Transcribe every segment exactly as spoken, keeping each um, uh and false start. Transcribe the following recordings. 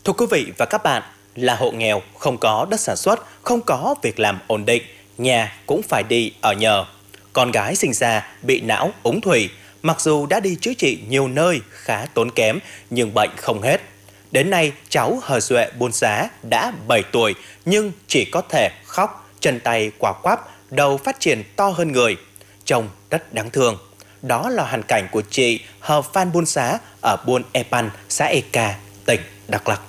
Thưa quý vị và các bạn, là hộ nghèo, không có đất sản xuất, không có việc làm ổn định, nhà cũng phải đi ở nhờ. Con gái sinh ra bị não úng thủy, mặc dù đã đi chữa trị nhiều nơi khá tốn kém nhưng bệnh không hết. Đến nay cháu Hờ Duệ Buôn Giá đã bảy tuổi nhưng chỉ có thể khóc, chân tay quả quắp, đầu phát triển to hơn người. Trông rất đáng thương. Đó là hoàn cảnh của chị Hờ Phan Buôn Giá ở Buôn Epan, xã Eka, tỉnh Đắk Lắk.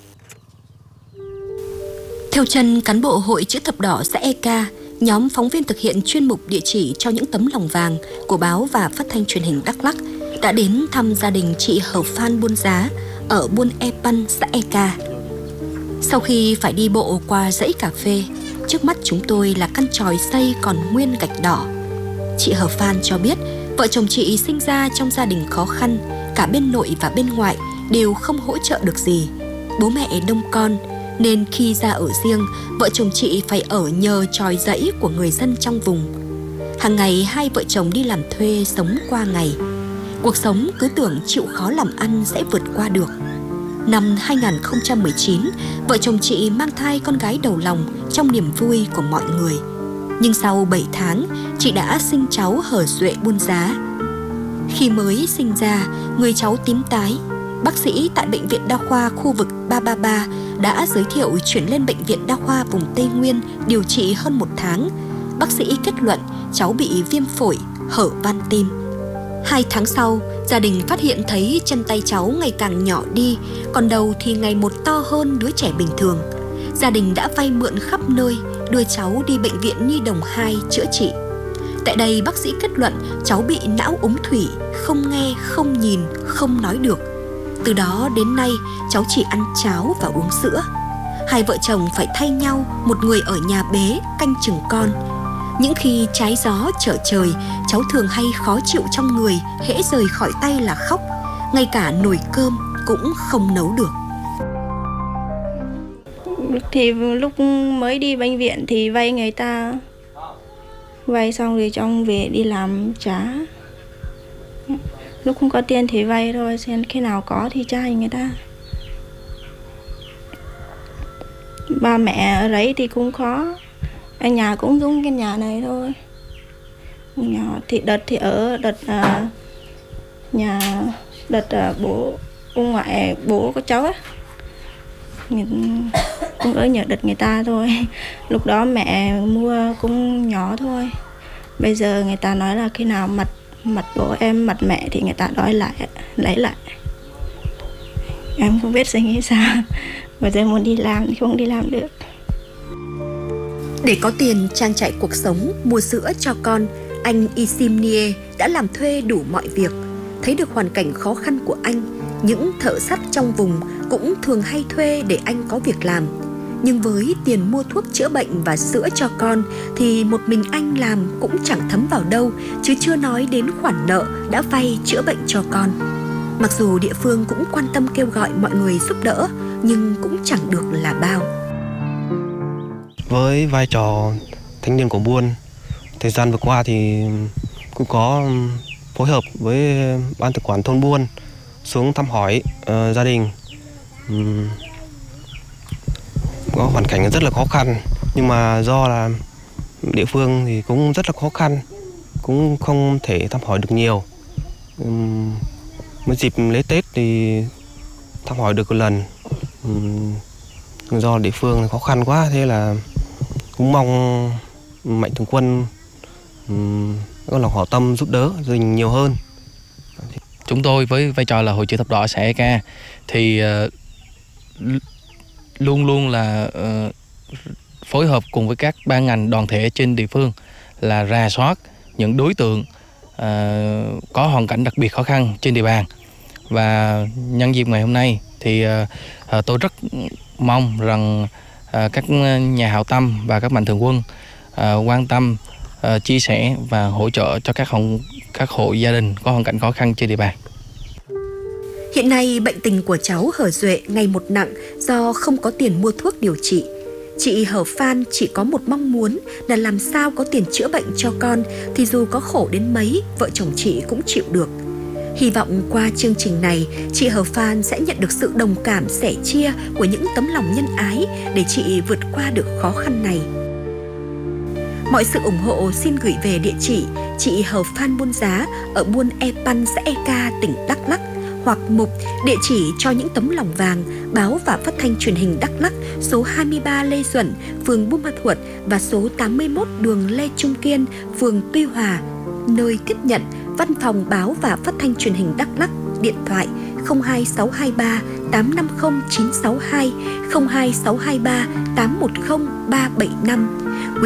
Theo chân cán bộ Hội Chữ Thập Đỏ xã Eka, nhóm phóng viên thực hiện chuyên mục địa chỉ cho những tấm lòng vàng của báo và phát thanh truyền hình Đắk Lắk đã đến thăm gia đình chị Hờ Phan Buôn Giá ở Buôn Epan, xã Eka. Sau khi phải đi bộ qua dãy cà phê, trước mắt chúng tôi là căn chòi xây còn nguyên gạch đỏ. Chị Hờ Phan cho biết vợ chồng chị sinh ra trong gia đình khó khăn, cả bên nội và bên ngoại đều không hỗ trợ được gì. Bố mẹ đông con, nên khi ra ở riêng, vợ chồng chị phải ở nhờ chòi dãy của người dân trong vùng. Hàng ngày hai vợ chồng đi làm thuê sống qua ngày. Cuộc sống cứ tưởng chịu khó làm ăn sẽ vượt qua được. Năm hai không một chín, vợ chồng chị mang thai con gái đầu lòng trong niềm vui của mọi người. Nhưng sau bảy tháng, chị đã sinh cháu Hờ Duệ Buôn Giá. Khi mới sinh ra, người cháu tím tái. Bác sĩ tại Bệnh viện Đa khoa khu vực ba ba ba đã giới thiệu chuyển lên Bệnh viện Đa khoa vùng Tây Nguyên điều trị hơn một tháng. Bác sĩ kết luận cháu bị viêm phổi, hở van tim. Hai tháng sau, gia đình phát hiện thấy chân tay cháu ngày càng nhỏ đi, còn đầu thì ngày một to hơn đứa trẻ bình thường. Gia đình đã vay mượn khắp nơi, đưa cháu đi Bệnh viện Nhi Đồng hai chữa trị. Tại đây bác sĩ kết luận cháu bị não úng thủy, không nghe, không nhìn, không nói được. Từ đó đến nay, cháu chỉ ăn cháo và uống sữa. Hai vợ chồng phải thay nhau, một người ở nhà bế, canh chừng con. Những khi trái gió trở trời, cháu thường hay khó chịu trong người, hễ rời khỏi tay là khóc. Ngay cả nồi cơm cũng không nấu được. Thì lúc mới đi bệnh viện thì vay người ta, vay xong rồi trong về đi làm trả. Lúc không có tiền thì vay thôi, xem khi nào có thì trả người ta. Ba mẹ ở đấy thì cũng khó, ở nhà cũng giống cái nhà này thôi. Nhà thì đợt thì ở đợt à, nhà đợt à, bố ông ngoại bố có cháu á, cũng ở nhờ đợt người ta thôi. Lúc đó mẹ mua cũng nhỏ thôi. Bây giờ người ta nói là khi nào mặt mặt bố em, mặt mẹ thì người ta đòi lại, lấy lại. Em không biết suy nghĩ sao. Bây giờ muốn đi làm thì không đi làm được. Để có tiền trang trải cuộc sống, mua sữa cho con, anh Isim Nie đã làm thuê đủ mọi việc. Thấy được hoàn cảnh khó khăn của anh, những thợ sắt trong vùng cũng thường hay thuê để anh có việc làm. Nhưng với tiền mua thuốc chữa bệnh và sữa cho con thì một mình anh làm cũng chẳng thấm vào đâu, chứ chưa nói đến khoản nợ đã vay chữa bệnh cho con. Mặc dù địa phương cũng quan tâm kêu gọi mọi người giúp đỡ, nhưng cũng chẳng được là bao. Với vai trò thanh niên của buôn, thời gian vừa qua thì cũng có phối hợp với ban tự quản thôn buôn xuống thăm hỏi uh, gia đình. Um, có hoàn cảnh rất là khó khăn, nhưng mà do là địa phương thì cũng rất là khó khăn, cũng không thể thăm hỏi được nhiều. Um, Mới dịp lễ Tết thì thăm hỏi được một lần. Um, do địa phương khó khăn quá, thế là cũng mong mạnh thường quân um, có lòng hảo tâm giúp đỡ gia đình nhiều hơn. Chúng tôi với vai trò là Hội Chữ Thập Đỏ xã Eka thì uh, luôn luôn là uh, phối hợp cùng với các ban ngành đoàn thể trên địa phương là rà soát những đối tượng uh, có hoàn cảnh đặc biệt khó khăn trên địa bàn. Và nhân dịp ngày hôm nay thì uh, uh, tôi rất mong rằng uh, các nhà hảo tâm và các mạnh thường quân uh, quan tâm, uh, chia sẻ và hỗ trợ cho các hộ, các hộ gia đình có hoàn cảnh khó khăn trên địa bàn. Hiện nay bệnh tình của cháu Hờ Duệ ngày một nặng do không có tiền mua thuốc điều trị. Chị Hờ Phan chỉ có một mong muốn là làm sao có tiền chữa bệnh cho con thì dù có khổ đến mấy, vợ chồng chị cũng chịu được. Hy vọng qua chương trình này, chị Hờ Phan sẽ nhận được sự đồng cảm sẻ chia của những tấm lòng nhân ái để chị vượt qua được khó khăn này. Mọi sự ủng hộ xin gửi về địa chỉ chị Hờ Phan Buôn Giá ở buôn E Pan, xã E Ca, tỉnh Đắk Lắk, hoặc mục địa chỉ cho những tấm lòng vàng, báo và phát thanh truyền hình Đắk Lắk, số hai mươi ba Lê Duẩn, phường Buôn Ma Thuột và số tám mươi mốt đường Lê Trung Kiên, phường Tuy Hòa, nơi tiếp nhận Văn phòng báo và phát thanh truyền hình Đắk Lắk, điện thoại không hai sáu hai ba tám năm không chín sáu hai, không hai sáu hai ba tám một không ba bảy năm.